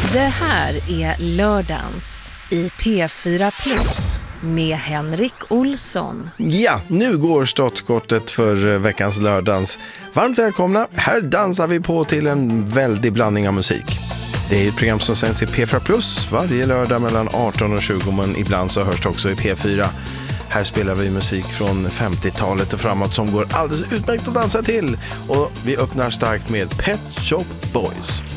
Det här är Lördans i P4 Plus med Henrik Olsson. Ja, nu går startskottet för veckans Lördans. Varmt välkomna, här dansar vi på till en väldig blandning av musik. Det är ett program som sänds i P4 Plus varje lördag mellan 18 och 20, men ibland så hörs det också i P4. Här spelar vi musik från 50-talet och framåt som går alldeles utmärkt att dansa till. Och vi öppnar starkt med Pet Shop Boys.